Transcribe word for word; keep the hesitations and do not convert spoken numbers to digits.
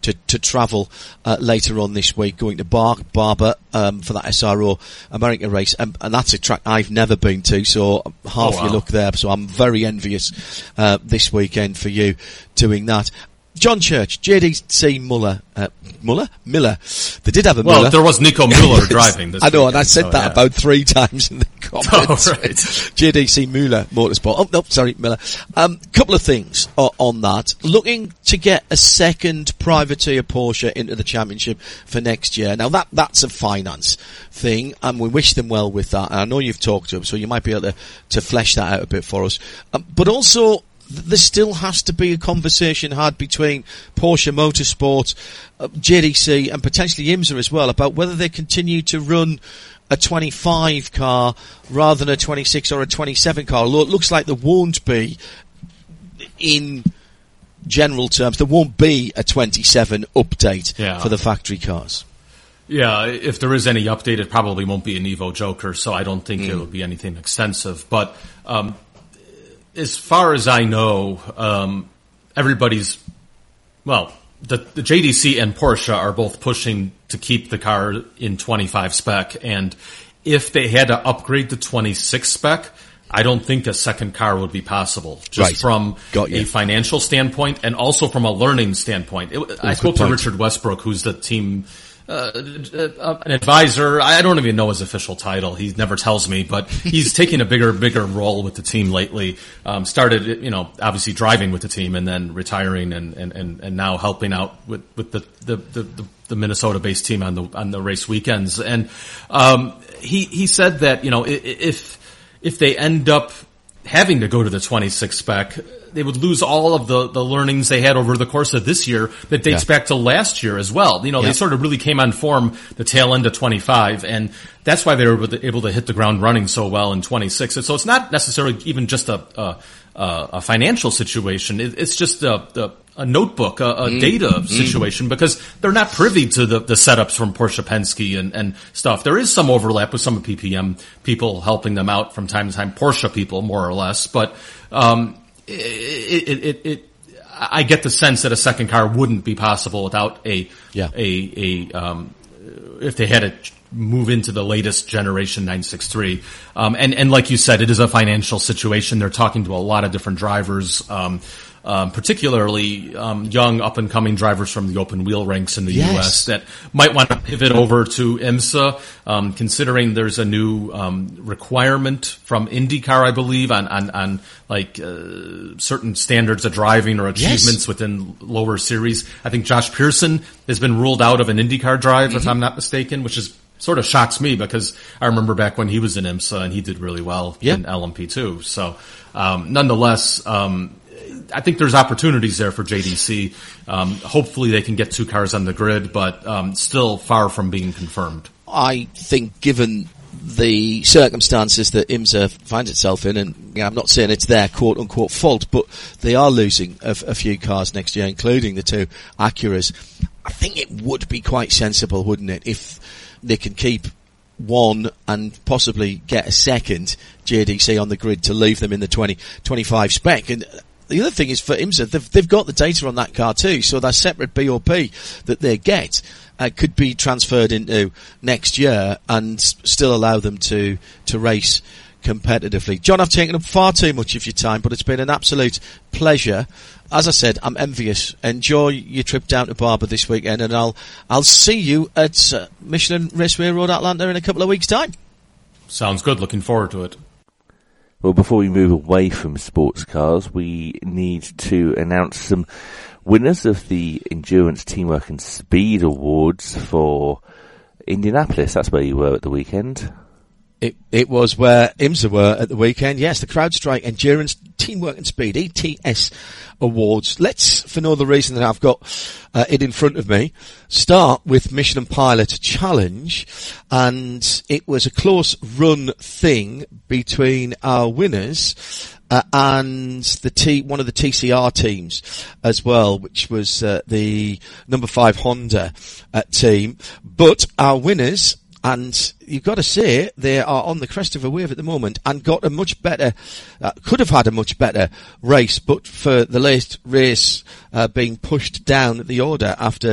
to, to travel uh, later on this week, going to Bar- Barber um, for that S R O America race, and, and that's a track I've never been to, so half oh, wow. your luck there. So I'm very envious uh, this weekend for you doing that. John Church, J D C Muller, uh, Muller? Miller. They did have a well, Muller. Well, there was Nico Muller driving this I know, weekend, and I said so, that yeah. about three times in the comments. Oh, right. J D C Muller Motorsport. Oh, no, sorry, Miller. Um, couple of things uh, on that. Looking to get a second privateer Porsche into the championship for next year. Now, that that's a finance thing, and we wish them well with that. And I know you've talked to them, so you might be able to, to flesh that out a bit for us. Um, but also, there still has to be a conversation had between Porsche Motorsport, uh, J D C, and potentially IMSA as well about whether they continue to run a twenty-five car rather than a twenty-six or a twenty-seven car. Although it looks like there won't be, in general terms, there won't be a twenty-seven update yeah. for the factory cars. Yeah, if there is any update, it probably won't be an Evo Joker, so I don't think mm. it will be anything extensive. But um as far as I know, um, everybody's, well, the, the J D C and Porsche are both pushing to keep the car in twenty-five spec. And if they had to upgrade to twenty-six spec, I don't think a second car would be possible. Just right. from a financial standpoint and also from a learning standpoint. It, oh, I spoke to Richard Westbrook, who's the team Uh, uh, an advisor. I don't even know his official title. He never tells me, but he's taking a bigger, bigger role with the team lately. Um, started, you know, obviously driving with the team and then retiring and, and, and, and now helping out with, with the, the, the, the Minnesota-based team on the, on the race weekends. And, um, he, he said that, you know, if, if they end up having to go to the twenty-six spec, they would lose all of the, the learnings they had over the course of this year that dates yeah. back to last year as well. You know, yeah. they sort of really came on form the tail end of twenty-five, and that's why they were able to hit the ground running so well in twenty-six. And so it's not necessarily even just a, a, a financial situation. It, it's just a, a, a notebook, a, a mm. data mm. situation, because they're not privy to the, the setups from Porsche Penske and, and stuff. There is some overlap with some of P P M people helping them out from time to time, Porsche people more or less, but, um, It, it, it, it, I get the sense that a second car wouldn't be possible without a, yeah. a, a, um, if they had to move into the latest generation nine sixty-three. Um, and, and like you said, it is a financial situation. They're talking to a lot of different drivers, um, um, particularly, um, young up and coming drivers from the open wheel ranks in the yes. U S that might want to pivot over to IMSA, um, considering there's a new, um, requirement from IndyCar, I believe, on, on, on like, uh, certain standards of driving or achievements yes. within lower series. I think Josh Pearson has been ruled out of an IndyCar drive, mm-hmm. if I'm not mistaken, which is sort of shocks me because I remember back when he was in IMSA and he did really well yep. in L M P too. So, um, nonetheless, um, I think there's opportunities there for J D C. Um, hopefully they can get two cars on the grid, but um, still far from being confirmed. I think given the circumstances that IMSA finds itself in, and you know, I'm not saying it's their quote-unquote fault, but they are losing a, a few cars next year, including the two Acuras. I think it would be quite sensible, wouldn't it, if they can keep one and possibly get a second J D C on the grid to leave them in the twenty twenty-five spec. And the other thing is for IMSA, they've, they've got the data on that car too, so that separate B O P that they get uh, could be transferred into next year and s- still allow them to, to race competitively. John, I've taken up far too much of your time, but it's been an absolute pleasure. As I said, I'm envious. Enjoy your trip down to Barber this weekend, and I'll I'll see you at uh, Michelin Raceway Road Atlanta in a couple of weeks' time. Sounds good. Looking forward to it. Well, before we move away from sports cars, we need to announce some winners of the Endurance, Teamwork and Speed Awards for Indianapolis. That's where you were at the weekend. It, it was where IMSA were at the weekend. Yes, the CrowdStrike Endurance, Teamwork and Speed, E T S Awards. Let's, for no other reason than I've got uh, it in front of me, start with Michelin Pilot Challenge. And it was a close run thing between our winners uh, and the T, one of the T C R teams as well, which was uh, the number five Honda uh, team. But our winners, and you've got to say, they are on the crest of a wave at the moment and got a much better, uh, could have had a much better race, but for the last race uh, being pushed down the order after